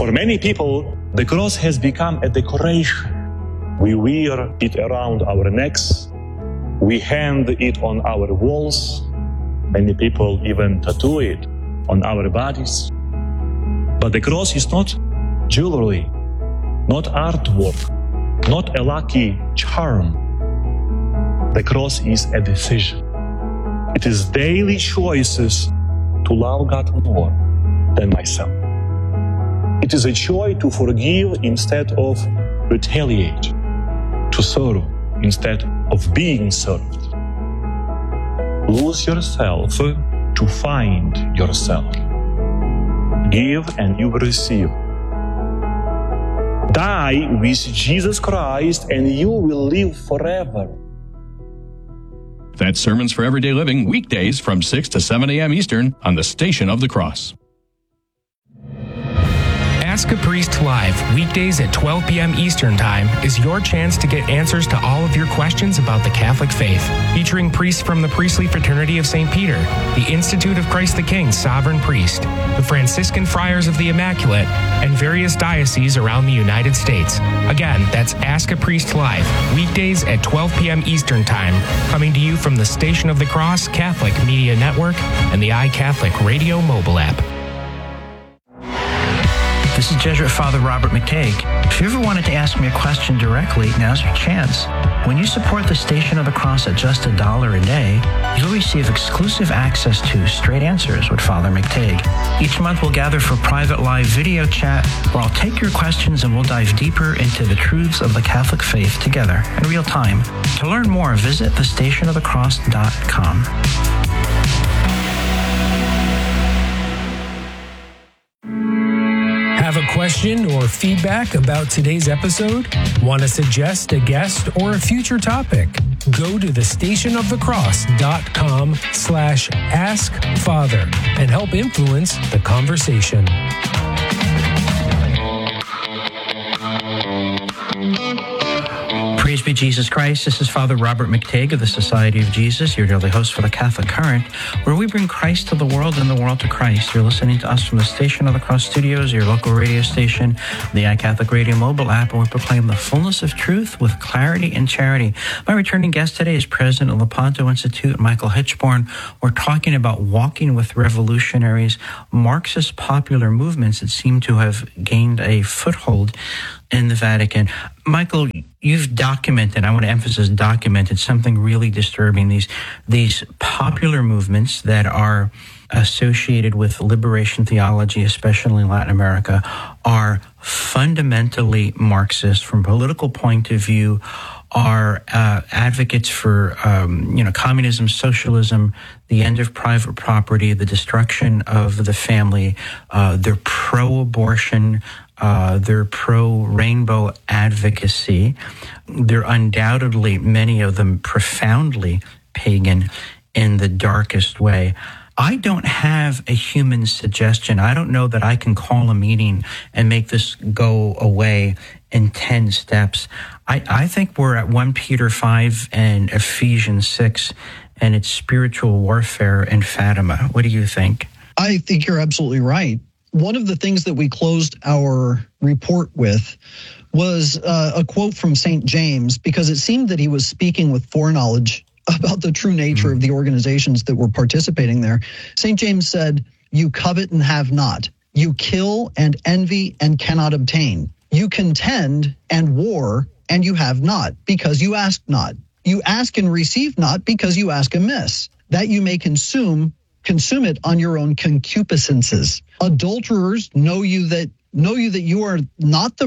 For many people, the cross has become a decoration. We wear it around our necks. We hang it on our walls. Many people even tattoo it on our bodies. But the cross is not jewelry, not artwork, not a lucky charm. The cross is a decision. It is daily choices to love God more than myself. It is a choice to forgive instead of retaliate, to serve instead of being served. Lose yourself to find yourself. Give and you will receive. Die with Jesus Christ and you will live forever. That's Sermons for Everyday Living, weekdays from 6 to 7 a.m. Eastern on the Station of the Cross. Ask a Priest Live, weekdays at 12 p.m. Eastern Time, is your chance to get answers to all of your questions about the Catholic faith. Featuring priests from the Priestly Fraternity of St. Peter, the Institute of Christ the King Sovereign Priest, the Franciscan Friars of the Immaculate, and various dioceses around the United States. Again, that's Ask a Priest Live, weekdays at 12 p.m. Eastern Time, coming to you from the Station of the Cross Catholic Media Network and the iCatholic Radio mobile app. This is Jesuit Father Robert McTague. If you ever wanted to ask me a question directly, now's your chance. When you support the Station of the Cross at just $1 a day, you'll receive exclusive access to Straight Answers with Father McTague. Each month we'll gather for private live video chat where I'll take your questions and we'll dive deeper into the truths of the Catholic faith together in real time. To learn more, visit thestationofthecross.com. Have a question or feedback about today's episode? Want to suggest a guest or a future topic? Go to thestationofthecross.com/askfather and help influence the conversation. Praise be Jesus Christ. This is Father Robert McTague of the Society of Jesus, your daily host for the Catholic Current, where we bring Christ to the world and the world to Christ. You're listening to us from the Station of the Cross Studios, your local radio station, the iCatholic Radio mobile app, and we proclaim the fullness of truth with clarity and charity. My returning guest today is President of Lepanto Institute, Michael Hichborn. We're talking about walking with revolutionaries, Marxist popular movements that seem to have gained a foothold in the Vatican. Michael, you've documented, I want to emphasize documented, something really disturbing. These popular movements that are associated with liberation theology, especially in Latin America, are fundamentally Marxist from a political point of view, are advocates for communism, socialism, the end of private property, the destruction of the family. They're pro-abortion. They're pro-rainbow advocacy. They're undoubtedly, many of them, profoundly pagan in the darkest way. I don't have a human suggestion. I don't know that I can call a meeting and make this go away in 10 steps. I think we're at 1 Peter 5 and Ephesians 6, and it's spiritual warfare in Fatima. What do you think? I think you're absolutely right. One of the things that we closed our report with was a quote from St. James, because it seemed that he was speaking with foreknowledge about the true nature of the organizations that were participating there. St. James said, "You covet and have not. You kill and envy and cannot obtain. You contend and war and you have not, because you ask not. You ask and receive not, because you ask amiss, that you may consume it on your own concupiscences. Adulterers, know you that you are not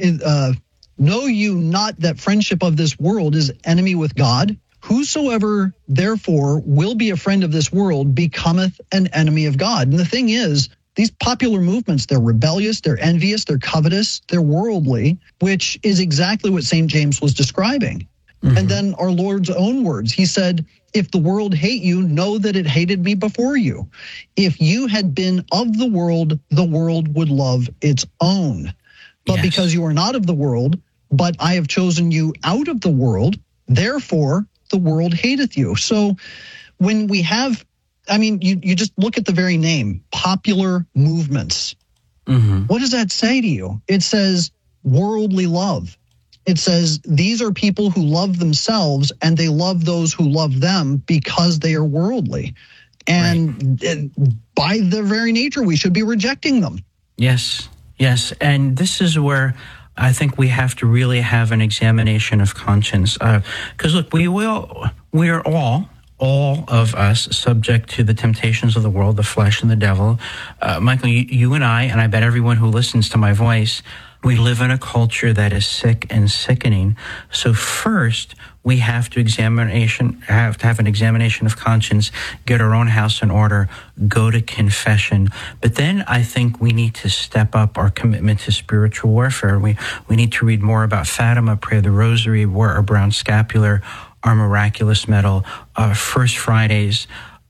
know you not that friendship of this world is enemy with God? Whosoever therefore will be a friend of this world becometh an enemy of God." And the thing is, these popular movements, they're rebellious, they're envious, they're covetous, they're worldly, which is exactly what St. James was describing. Mm-hmm. And then our Lord's own words, he said, "If the world hate you, know that it hated me before you. If you had been of the world would love its own. But yes, because you are not of the world, but I have chosen you out of the world, therefore the world hateth you." So when we have, you just look at the very name, popular movements. What does that say to you? It says worldly love. It says these are people who love themselves and they love those who love them because they are worldly. And by their very nature, we should be rejecting them. Yes. And this is where I think we have to really have an examination of conscience. Because look, we are all of us subject to the temptations of the world, the flesh and the devil. Michael, you and I bet everyone who listens to my voice, we live in a culture that is sick and sickening. So first, we have to have an examination of conscience, get our own house in order, go to confession. But then I think we need to step up our commitment to spiritual warfare. We need to read more about Fatima, pray the Rosary, wear our brown scapular, our miraculous medal, First Fridays,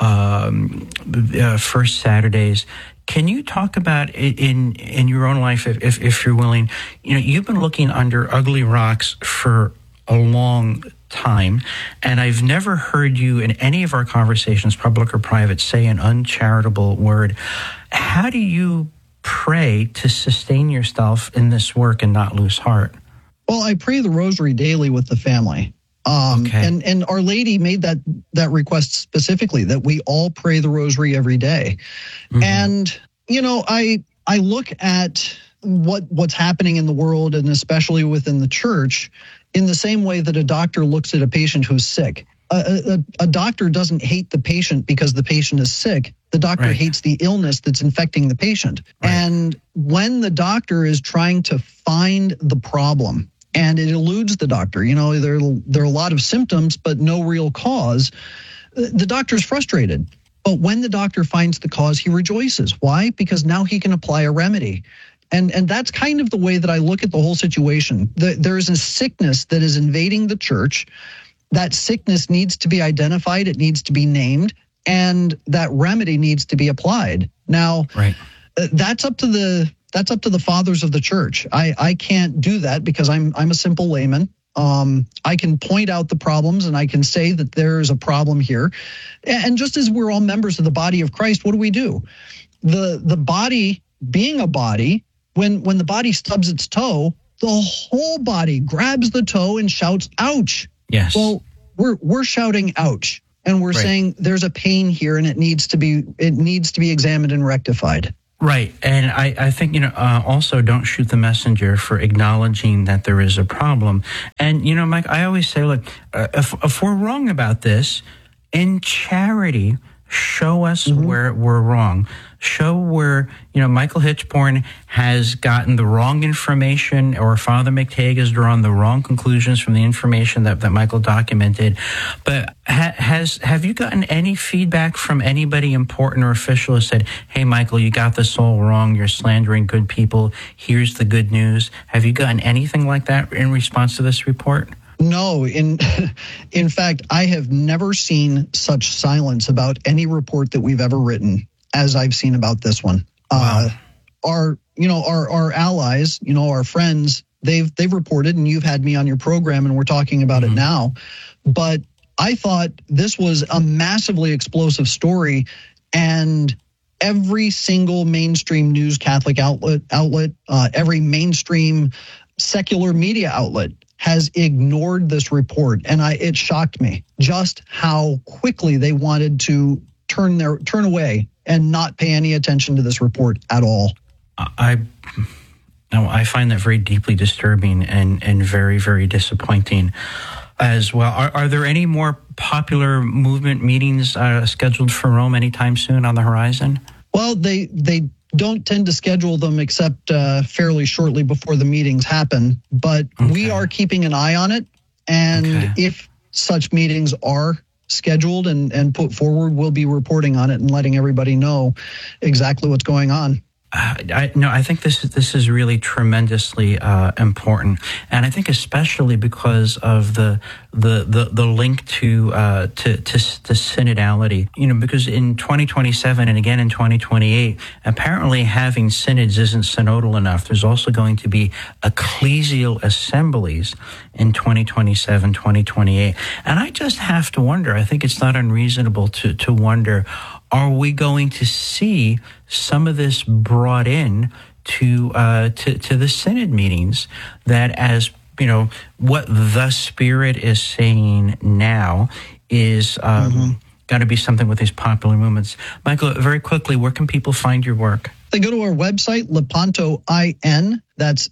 First Saturdays. Can you talk about it in your own life, if you're willing? You've been looking under ugly rocks for a long time, and I've never heard you in any of our conversations, public or private, say an uncharitable word. How do you pray to sustain yourself in this work and not lose heart? Well, I pray the Rosary daily with the family. And Our Lady made that request specifically, that we all pray the Rosary every day. And, I look at what's happening in the world, and especially within the church, in the same way that a doctor looks at a patient who's sick. A doctor doesn't hate the patient because the patient is sick. The doctor hates the illness that's infecting the patient. And when the doctor is trying to find the problem, and it eludes the doctor, there are a lot of symptoms, but no real cause, the doctor's frustrated. But when the doctor finds the cause, he rejoices. Why? Because now he can apply a remedy. And that's kind of the way that I look at the whole situation. There is a sickness that is invading the church. That sickness needs to be identified. It needs to be named. And that remedy needs to be applied. Now, that's up to the fathers of the church. I can't do that because I'm a simple layman. I can point out the problems and I can say that there's a problem here. And just as we're all members of the body of Christ, what do? The body, being a body, when the body stubs its toe, the whole body grabs the toe and shouts, ouch. Yes. Well, we're shouting ouch. And we're saying there's a pain here and it needs to be examined and rectified. Right. And I think, also don't shoot the messenger for acknowledging that there is a problem. And, Mike, I always say, look, if we're wrong about this, in charity, show us where we're wrong. Show where, Michael Hitchborn has gotten the wrong information, or Father McTague has drawn the wrong conclusions from the information that Michael documented. But have you gotten any feedback from anybody important or official who said, hey, Michael, you got this all wrong. You're slandering good people. Here's the good news. Have you gotten anything like that in response to this report? No, in fact, I have never seen such silence about any report that we've ever written as I've seen about this one. Wow. Our allies, our friends, they've reported, and you've had me on your program, and we're talking about it now. But I thought this was a massively explosive story, and every single mainstream news Catholic outlet, every mainstream secular media outlet has ignored this report, and it shocked me just how quickly they wanted to turn away and not pay any attention to this report at all. I find that very deeply disturbing and very, very disappointing as well. Are there any more popular movement meetings scheduled for Rome anytime soon on the horizon? Well, they don't tend to schedule them except fairly shortly before the meetings happen. But we are keeping an eye on it. And if such meetings are scheduled and put forward, we'll be reporting on it and letting everybody know exactly what's going on. I think this is really tremendously important, and I think especially because of the link to synodality. Because in 2027 and again in 2028, apparently having synods isn't synodal enough. There's also going to be ecclesial assemblies in 2027, 2028, and I just have to wonder. I think it's not unreasonable to wonder. Are we going to see some of this brought in to the synod meetings, that as what the Spirit is saying now is got to be something with these popular movements. Michael, very quickly, where can people find your work? They go to our website, LepantoIN, that's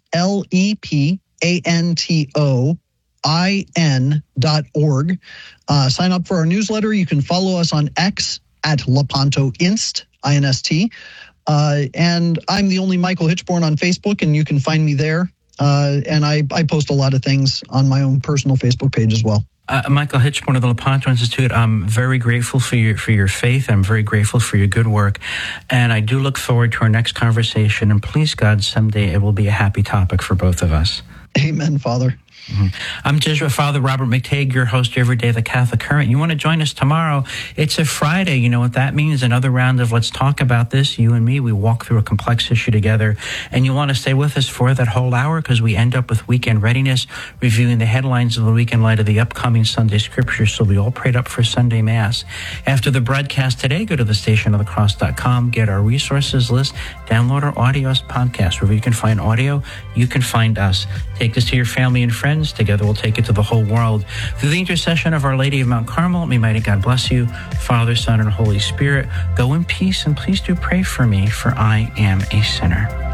LepantoIN.org. Sign up for our newsletter. You can follow us on X at LepantoInst, INST. And I'm the only Michael Hitchborn on Facebook, and you can find me there. And I post a lot of things on my own personal Facebook page as well. Michael Hitchborn of the Lepanto Institute, I'm very grateful for your faith. I'm very grateful for your good work. And I do look forward to our next conversation. And please, God, someday it will be a happy topic for both of us. Amen, Father. Mm-hmm. I'm Jesuit Father Robert McTague, your host every day, The Catholic Current. You want to join us tomorrow? It's a Friday. You know what that means? Another round of Let's Talk About This. You and me, we walk through a complex issue together. And you want to stay with us for that whole hour because we end up with weekend readiness, reviewing the headlines of the week in light of the upcoming Sunday Scripture. So we all prayed up for Sunday Mass. After the broadcast today, go to thestationofthecross.com, get our resources list, download our audio podcast. Wherever you can find audio, you can find us. Take this to your family and friends. Together we'll take it to the whole world. Through the intercession of Our Lady of Mount Carmel, may mighty God bless you, Father, Son, and Holy Spirit. Go in peace, and please do pray for me, for I am a sinner.